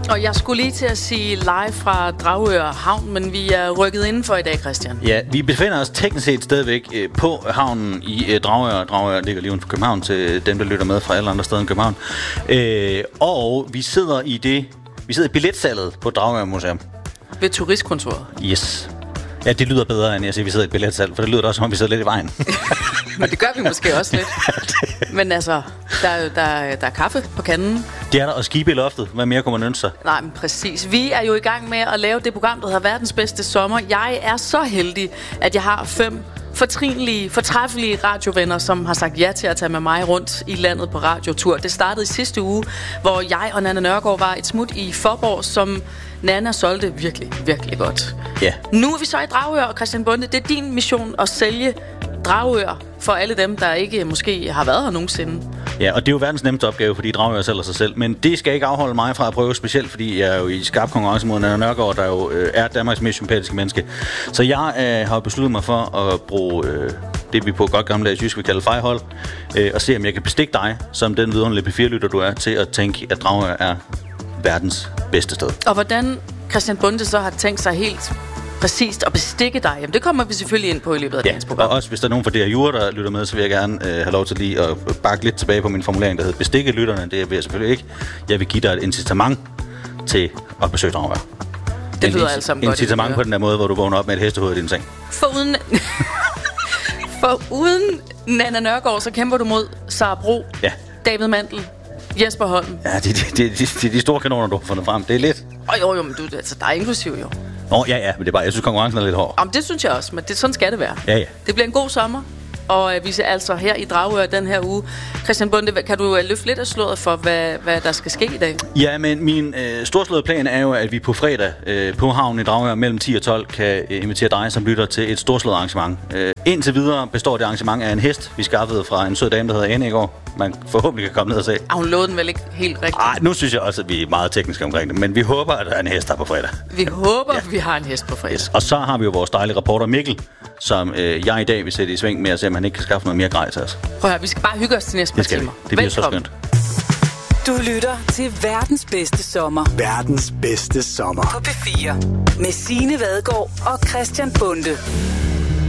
Og jeg skulle lige til at sige live fra Dragør Havn, men vi er rykket indenfor i dag, Christian. Ja, vi befinder os teknisk set stadigvæk på havnen i Dragør. Dragør ligger lige uden for København til dem, der lytter med fra alle andre steder end København. Og vi sidder i billetsalget på Dragør Museum. Ved turistkontoret. Yes. Ja, det lyder bedre, end jeg siger, vi sidder i et billetsalg, for det lyder da også, som om vi sidder lidt i vejen. Men det gør vi måske også lidt. Men altså, der er kaffe på kanden. Det er der, og skibe i loftet. Hvad mere kunne man ønske sig? Nej, men præcis. Vi er jo i gang med at lave det program, der hedder Verdens Bedste Sommer. Jeg er så heldig, at jeg har 5 fortræffelige radiovenner, som har sagt ja til at tage med mig rundt i landet på radiotur. Det startede i sidste uge, hvor jeg og Nanna Nørgaard var et smut i Faaborg, som Nanna solgte virkelig, virkelig godt. Ja. Nu er vi så i Dragør, og Christian Bonde, det er din mission at sælge Dragør for alle dem, der ikke måske har været her nogensinde. Ja, og det er jo verdens nemmeste opgave, fordi Dragør sælger sig selv. Men det skal ikke afholde mig fra at prøve, specielt fordi jeg er jo i skarp konkurrence mod Nanna Nørgaard, der jo er Danmarks mest sympatiske menneske. Så jeg har besluttet mig for at bruge det, vi på godt gammeldags jysk vil kalde fejhold, og se, om jeg kan bestikke dig, som den vidunderlige P4-lytter du er, til at tænke, at Dragør er verdens bedste sted. Og hvordan Christian Bonde så har tænkt sig helt præcist at bestikke dig, jamen det kommer vi selvfølgelig ind på i løbet af dagens program. Og også hvis der er nogen fra DRU, der lytter med, så vil jeg gerne have lov til lige at bakke lidt tilbage på min formulering, der hedder bestikke lytterne. Det vil jeg selvfølgelig ikke. Jeg vil give dig et incitament til at besøge Dragør. Det lyder altså godt. Incitament på den der måde, hvor du vågner op med et hestehoved i din seng. Uden Nanna Nørgaard, så kæmper du mod Sara Bro, David Mandel, Jesper Holm. Ja, det er de store kanoner, du har fundet frem. Det er lidt. Jo, men altså, der er inklusiv jo. Ja, men det er bare, jeg synes, konkurrencen er lidt hård. Jamen, det synes jeg også, men sådan skal det være. Ja. Det bliver en god sommer, og vi ser altså her i Dragør den her uge. Christian Bonde, kan du løfte lidt af sløret for, hvad der skal ske i dag? Ja, men min storslåede plan er jo, at vi på fredag på havnen i Dragør mellem 10 og 12 kan invitere dig, som lytter til et storslået arrangement. Indtil videre består det arrangement af en hest, vi skaffede fra en sød dame, der hedder Anne i går. Man forhåbentlig kan komme ned og se. Hun lovede den vel ikke helt rigtigt? Nu synes jeg også, at vi er meget tekniske omkring det. Men vi håber, at der er en hest der på fredag. Vi håber, vi har en hest på fredag. Yes. Og så har vi jo vores dejlige reporter Mikkel, som jeg i dag vil sætte i sving med at se, om han ikke kan skaffe noget mere grej til os. Prøv at høre, vi skal bare hygge os til næste par timer. Det bliver så skønt. Du lytter til verdens bedste sommer. Verdens bedste sommer. På P4. Med Signe Vadgaard og Christian Bonde.